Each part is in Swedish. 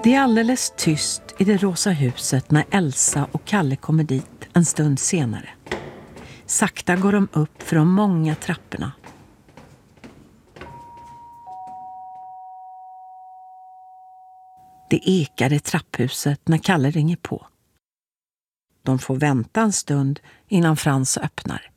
Det är alldeles tyst i det rosa huset när Elsa och Kalle kommer dit en stund senare. Sakta går de upp för de många trapporna. Det ekar i trapphuset när Kalle ringer på. De får vänta en stund innan Frans öppnar.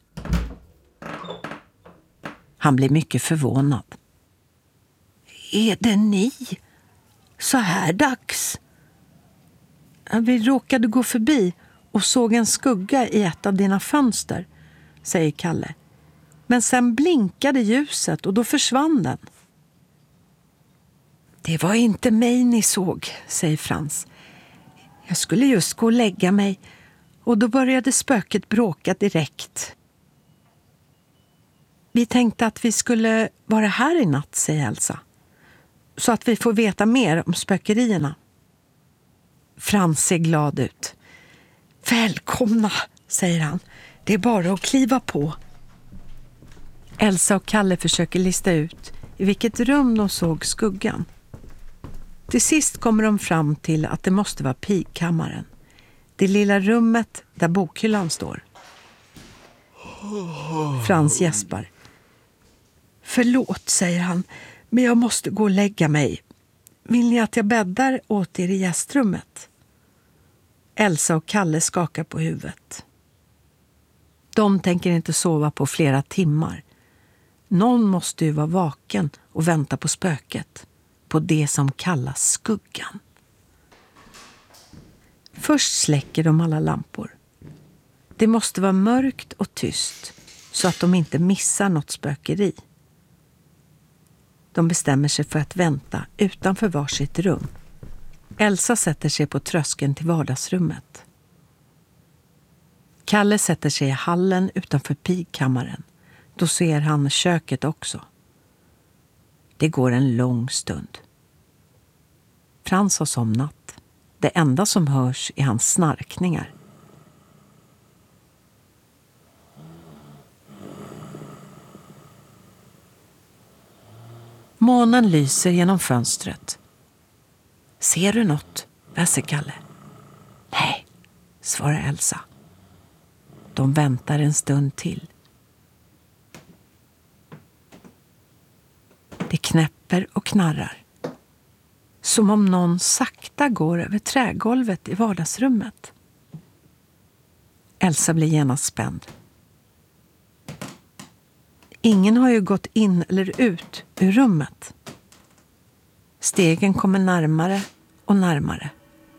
Han blir mycket förvånad. Är det ni? Så här dags? Vi råkade gå förbi och såg en skugga i ett av dina fönster, säger Kalle. Men sen blinkade ljuset och då försvann den. Det var inte mig ni såg, säger Frans. Jag skulle just gå och lägga mig och då började spöket bråka direkt. Vi tänkte att vi skulle vara här i natt, säger Elsa. Så att vi får veta mer om spökerierna. Frans ser glad ut. Välkomna, säger han. Det är bara att kliva på. Elsa och Kalle försöker lista ut i vilket rum de såg skuggan. Till sist kommer de fram till att det måste vara pigkammaren. Det lilla rummet där bokhyllan står. Frans gäspar. Förlåt, säger han, men jag måste gå och lägga mig. Vill ni att jag bäddar åt er i gästrummet? Elsa och Kalle skakar på huvudet. De tänker inte sova på flera timmar. Någon måste ju vara vaken och vänta på spöket. På det som kallas skuggan. Först släcker de alla lampor. Det måste vara mörkt och tyst så att de inte missar något spökeri. De bestämmer sig för att vänta utanför varsitt rum. Elsa sätter sig på tröskeln till vardagsrummet. Kalle sätter sig i hallen utanför pigkammaren. Då ser han köket också. Det går en lång stund. Frans har somnat. Det enda som hörs är hans snarkningar. Månen lyser genom fönstret. Ser du något? Väser Kalle. Nej, svarar Elsa. De väntar en stund till. Det knäpper och knarrar. Som om någon sakta går över trägolvet i vardagsrummet. Elsa blir genast spänd. Ingen har ju gått in eller ut ur rummet. Stegen kommer närmare och närmare.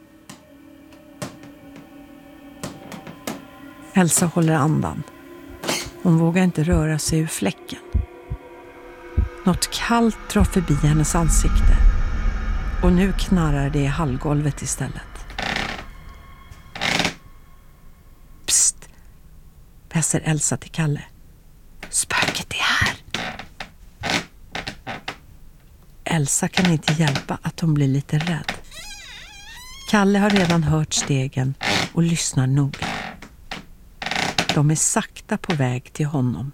Elsa håller andan. Hon vågar inte röra sig ur fläcken. Något kallt drar förbi hennes ansikte. Och nu knarrar det i hallgolvet istället. Psst! Väser Elsa till Kalle. Spöket är här! Elsa kan inte hjälpa att hon blir lite rädd. Kalle har redan hört stegen och lyssnar noga. De är sakta på väg till honom.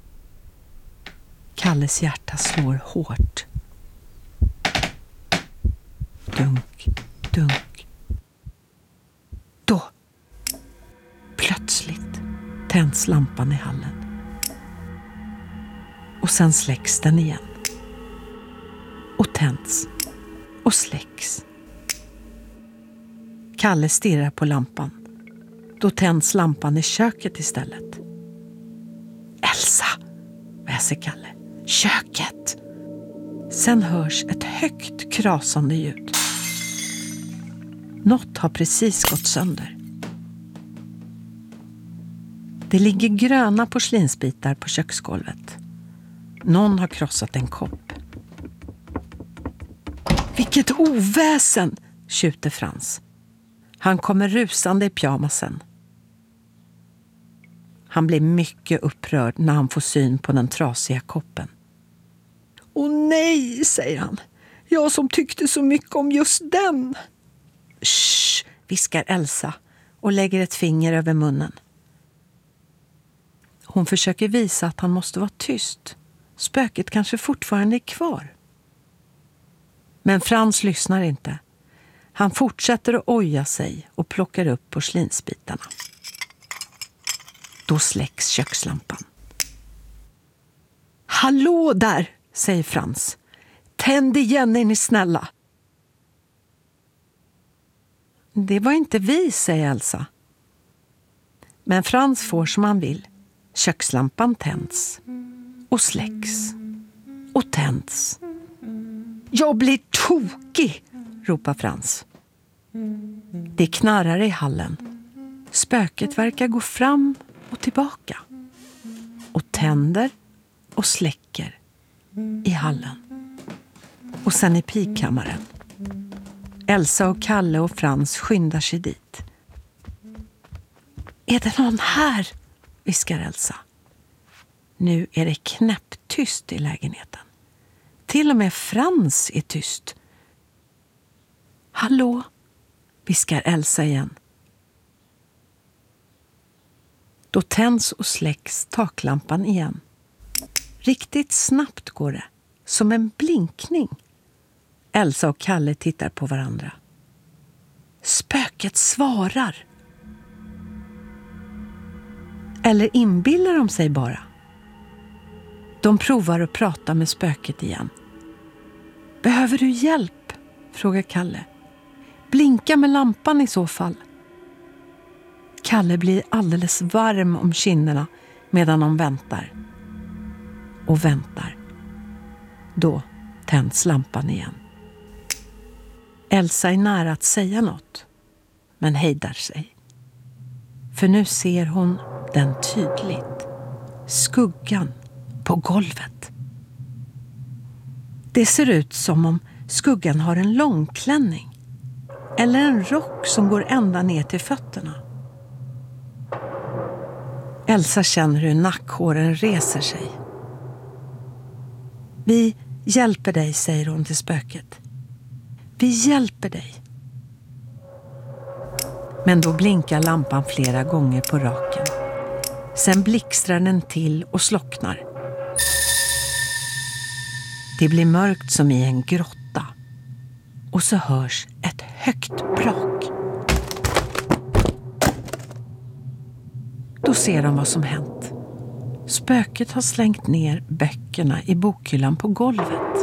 Kalles hjärta slår hårt. Dunk, dunk. Då, plötsligt, tänds lampan i hallen. Och sen släcks den igen. Och tänds. Och släcks. Kalle stirrar på lampan. Då tänds lampan i köket istället. Elsa, väser Kalle. Köket! Sen hörs ett högt krasande ljud. Något har precis gått sönder. Det ligger gröna porslinsbitar på köksgolvet. Någon har krossat en kopp. Vilket oväsen, tjuter Frans. Han kommer rusande i pyjamasen. Han blir mycket upprörd när han får syn på den trasiga koppen. Åh nej, säger han. Jag som tyckte så mycket om just den. Shh, viskar Elsa och lägger ett finger över munnen. Hon försöker visa att han måste vara tyst. Spöket kanske fortfarande är kvar. Men Frans lyssnar inte. Han fortsätter att oja sig och plockar upp porslinsbitarna. Då släcks kökslampan. Hallå där, säger Frans. Tänd igen, är ni snälla. Det var inte vi, säger Elsa. Men Frans får som han vill. Kökslampan tänds och släcks och tänds. Jag blir tokig, ropar Frans. Det knarrar i hallen. Spöket verkar gå fram och tillbaka. Och tänder och släcker i hallen. Och sen i pikkammaren. Elsa och Kalle och Frans skyndar sig dit. Är det någon här? Viskar Elsa. Nu är det knäpptyst i lägenheten. Till och med Frans är tyst. Hallå, viskar Elsa igen. Då tänds och släcks taklampan igen. Riktigt snabbt går det, som en blinkning. Elsa och Kalle tittar på varandra. Spöket svarar. Eller inbillar de sig bara? De provar att prata med spöket igen. Behöver du hjälp? Frågar Kalle. Blinka med lampan i så fall. Kalle blir alldeles varm om kinderna medan de väntar. Och väntar. Då tänds lampan igen. Elsa är nära att säga något, men hejdar sig. För nu ser hon den tydligt. Skuggan på golvet. Det ser ut som om skuggan har en långklänning. Eller en rock som går ända ner till fötterna. Elsa känner hur nackhåren reser sig. Vi hjälper dig, säger hon till spöket. Vi hjälper dig. Men då blinkar lampan flera gånger på raken. Sen blixtrar den till och slocknar. Det blir mörkt som i en grotta. Och så hörs ett högt brak. Då ser de vad som hänt. Spöket har slängt ner böckerna i bokhyllan på golvet.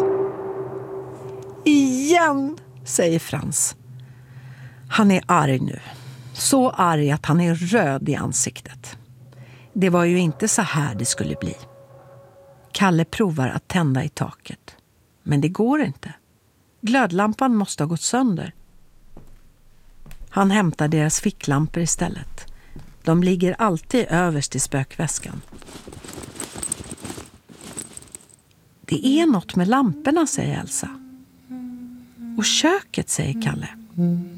Igen, säger Frans. Han är arg nu. Så arg att han är röd i ansiktet. Det var ju inte så här det skulle bli. Kalle provar att tända i taket. Men det går inte. Glödlampan måste ha gått sönder. Han hämtar deras ficklampor istället. De ligger alltid överst i spökväskan. Det är något med lamporna, säger Elsa. Och köket, säger Kalle.